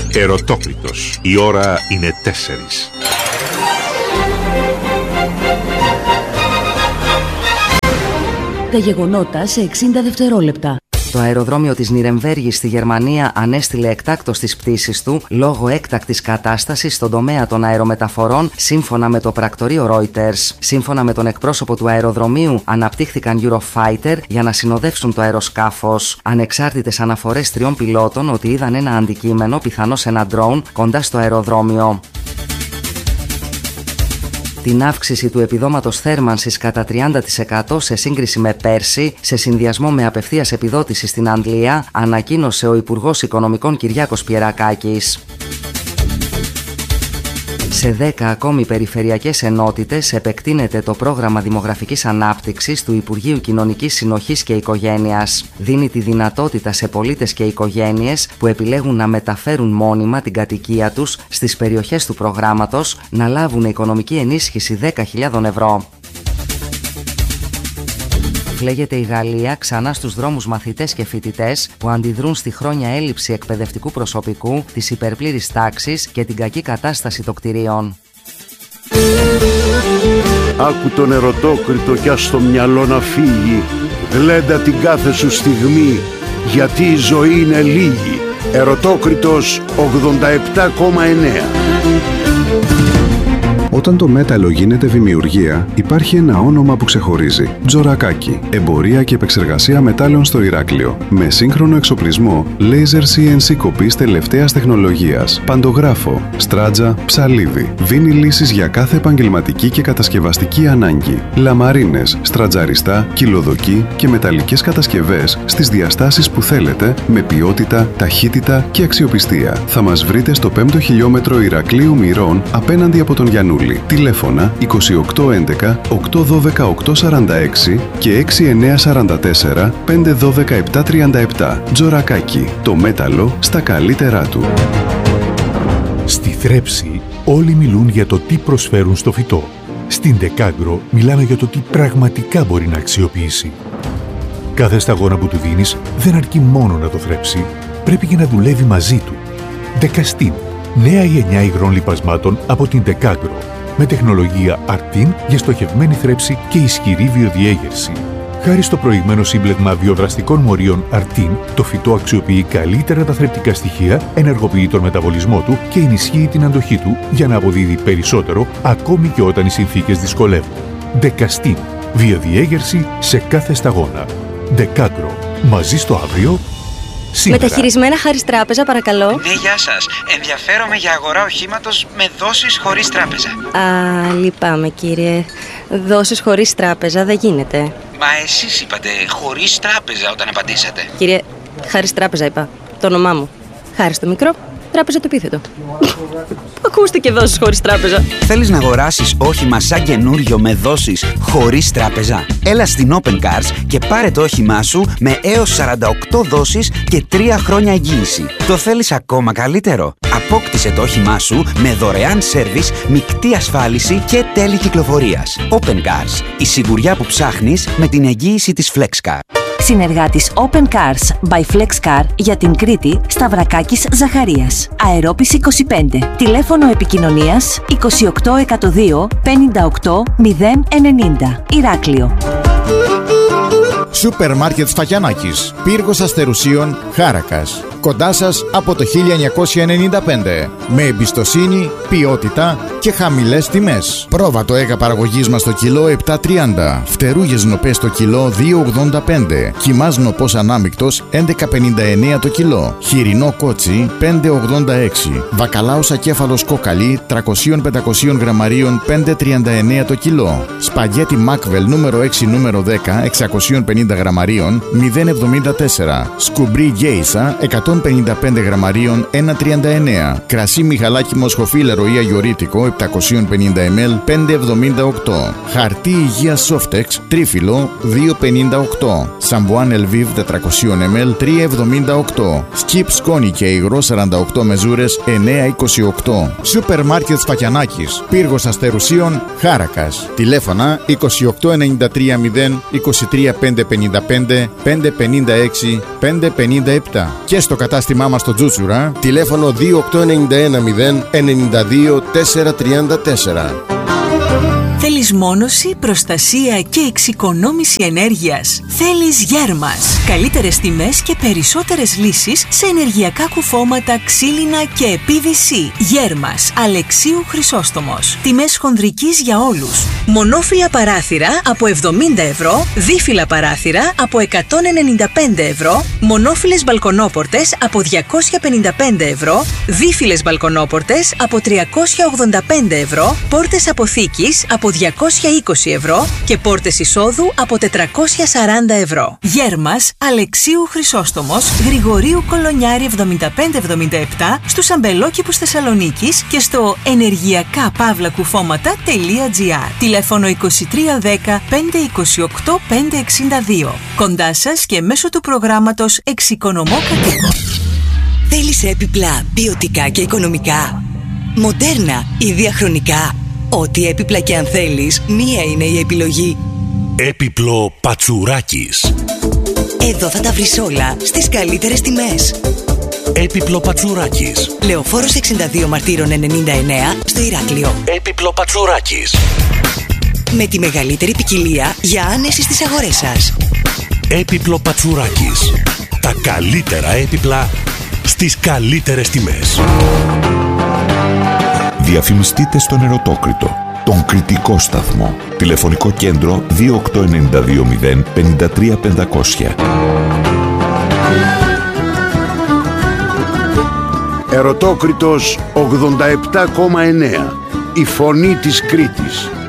Ερωτόκριτος. Η ώρα είναι 4. Τα γεγονότα σε 60 δευτερόλεπτα. Το αεροδρόμιο της Νιρεμβέργης στη Γερμανία ανέστηλε εκτάκτως τις πτήσεις του λόγω έκτακτης κατάστασης στον τομέα των αερομεταφορών, σύμφωνα με το πρακτορείο Reuters. Σύμφωνα με τον εκπρόσωπο του αεροδρομίου, αναπτύχθηκαν Eurofighter για να συνοδεύσουν το αεροσκάφος. Ανεξάρτητες αναφορές 3 πιλότων ότι είδαν ένα αντικείμενο, πιθανώς ένα drone, κοντά στο αεροδρόμιο. Την αύξηση του επιδόματος θέρμανσης κατά 30% σε σύγκριση με πέρσι, σε συνδυασμό με απευθείας επιδότηση στην Αγγλία, ανακοίνωσε ο Υπουργός Οικονομικών Κυριάκος Πιερακάκης. Σε 10 ακόμη περιφερειακές ενότητες επεκτείνεται το πρόγραμμα δημογραφικής ανάπτυξης του Υπουργείου Κοινωνικής Συνοχής και Οικογένειας. Δίνει τη δυνατότητα σε πολίτες και οικογένειες που επιλέγουν να μεταφέρουν μόνιμα την κατοικία τους στις περιοχές του προγράμματος να λάβουν οικονομική ενίσχυση 10.000 ευρώ. Φλέγεται η Γαλλία ξανά στους δρόμους μαθητές και φοιτητές που αντιδρούν στη χρόνια έλλειψη εκπαιδευτικού προσωπικού, της υπερπλήρης τάξης και την κακή κατάσταση των κτηρίων. Άκου τον ερωτόκριτο κι ας το μυαλό να φύγει. Γλέντα την κάθε σου στιγμή, γιατί η ζωή είναι λίγη. Ερωτόκριτος 87,9. Όταν το μέταλλο γίνεται δημιουργία, υπάρχει ένα όνομα που ξεχωρίζει. Τζορακάκι. Εμπορία και επεξεργασία μετάλλων στο Ηράκλειο. Με σύγχρονο εξοπλισμό, laser CNC κοπής τελευταίας τεχνολογίας, παντογράφο, στράτζα, ψαλίδι. Δίνει λύσεις για κάθε επαγγελματική και κατασκευαστική ανάγκη. Λαμαρίνες, στρατζαριστά, κυλοδοκή και μεταλλικές κατασκευές στις διαστάσεις που θέλετε, με ποιότητα, ταχύτητα και αξιοπιστία. Θα μας βρείτε στο 5ο χιλιόμετρο Ηρακλείου Μυρών, απέναντι από τον Γιαννούλη. Τηλέφωνα 2811 812 846 και 6944 512 737. Τζορακάκι. Το μέταλλο στα καλύτερά του. Στη θρέψη όλοι μιλούν για το τι προσφέρουν στο φυτό. Στην Decagro μιλάμε για το τι πραγματικά μπορεί να αξιοποιήσει. Κάθε σταγόνα που του δίνεις δεν αρκεί μόνο να το θρέψει, πρέπει και να δουλεύει μαζί του. Decastin. Νέα γενιά υγρών λιπασμάτων από την Decagro, με τεχνολογία Artin για στοχευμένη θρέψη και ισχυρή βιοδιέγερση. Χάρη στο προηγμένο σύμπλεγμα βιοδραστικών μορίων Artin, το φυτό αξιοποιεί καλύτερα τα θρεπτικά στοιχεία, ενεργοποιεί τον μεταβολισμό του και ενισχύει την αντοχή του για να αποδίδει περισσότερο ακόμη και όταν οι συνθήκες δυσκολεύουν. Decastin. Βιοδιέγερση σε κάθε σταγόνα. Decagro. Μαζί στο αύριο. Σήμερα. Μεταχειρισμένα Χάρις Τράπεζα, παρακαλώ. Ναι, γεια σας. Ενδιαφέρομαι για αγορά οχήματος με δόσεις χωρίς τράπεζα. Α, λυπάμαι κύριε. Δόσεις χωρίς τράπεζα δεν γίνεται. Μα εσείς είπατε χωρίς τράπεζα όταν απαντήσατε. Κύριε, Χάρις Τράπεζα είπα. Το όνομά μου. Χάρις το μικρό, τράπεζα το επίθετο. Ακούστε και δόσεις χωρίς τράπεζα. Θέλεις να αγοράσεις όχημα σαν καινούριο με δόσεις χωρίς τράπεζα? Έλα στην Open Cars και πάρε το όχημά σου με έως 48 δόσεις και 3 χρόνια εγγύηση. Το θέλεις ακόμα καλύτερο? Απόκτησε το όχημά σου με δωρεάν σέρβις, μεικτή ασφάλιση και τέλη κυκλοφορίας. Open Cars. Η σιγουριά που ψάχνεις με την εγγύηση της FlexCar. Συνεργάτης Open Cars by FlexCar για την Κρήτη, Σταυρακάκης Ζαχαρίας. Αερόπης 25. Τηλέφωνο επικοινωνίας 28 102 58 090. Ηράκλειο. Σούπερ μάρκετ Σφακιανάκης. Πύργος Αστερουσίων, Χάρακας. Κοντά σας από το 1995. Με εμπιστοσύνη, ποιότητα και χαμηλές τιμές. Πρόβατο έγα παραγωγής μας το κιλό 7,30. Φτερούγες νοπές το κιλό 2,85. Κιμάς νοπός ανάμεικτος 11,59 το κιλό. Χοιρινό κότσι 5,86. Βακαλάους ακέφαλος κόκαλη 300-500 γραμμαρίων 5,39 το κιλό. Σπαγγέτι Μάκβελ νούμερο 6 νούμερο 10 650 γραμμαρίων 0,74. Σκουμπρί Γκέισα 155 γραμμαρίων 1,39. Κρασί Μιχαλάκι Μοσχοφίλερο ή αγιορείτικο 750 ml 5,78. Χαρτί υγείας Softex τρίφυλλο 2,58. Σαμπουάν Ελβίβ 400 ml 3,78. Σκιπ σκόνη και υγρό 48 μεζούρες 9,28. Σούπερ μάρκετ Σφακιανάκης. Πύργος Αστερουσίων, Χάρακας. Τηλέφωνα 2893 0 23 555 556 557 και στο κατάστημά μας στο Τζούτσουρα. Τηλέφωνο 28910 92 434. Θέλεις μόνωση, προστασία και εξοικονόμηση ενέργειας? Θέλεις Γέρμας. Καλύτερες τιμές και περισσότερες λύσεις σε ενεργειακά κουφώματα, ξύλινα και PVC. Γέρμας, Αλεξίου Χρυσόστομος. Τιμές χονδρικής για όλους. Μονόφυλλα παράθυρα από 70 ευρώ, δίφυλλα παράθυρα από 195 ευρώ, μονόφυλλες μπαλκονόπορτες από 255 ευρώ, δίφυλλες μπαλκονόπορτες από 385 ευρώ, πόρτες αποθήκης από 220 ευρώ και πόρτες εισόδου από 440 ευρώ. Γέρμας, Αλεξίου Χρυσόστομος, Γρηγορίου Κολονιάρη 7577 στους Αμπελόκηπους Θεσσαλονίκης και στο ενεργειακά-κουφώματα.gr. Τηλέφωνο 2310 528 562. Κοντά σας και μέσω του προγράμματος Εξοικονομώ Κατοίκο. Θέλεις έπιπλα ποιοτικά και οικονομικά, μοντέρνα ή διαχρονικά? Ό,τι έπιπλα και αν θέλεις, μία είναι η επιλογή. Έπιπλο Πατσουράκης. Εδώ θα τα βρεις όλα στις καλύτερες τιμές. Έπιπλο Πατσουράκης. Λεωφόρος 62 Μαρτύρων 99 στο Ηράκλειο. Έπιπλο Πατσουράκης. Με τη μεγαλύτερη ποικιλία για άνεση στις αγορές σας. Έπιπλο Πατσουράκης. Τα καλύτερα έπιπλα στις καλύτερες τιμές. Διαφημιστείτε στον Ερωτόκριτο, τον κριτικό σταθμό. Τηλεφωνικό κέντρο 28920 53500. Ερωτόκριτος 87,9. Η φωνή της Κρήτης.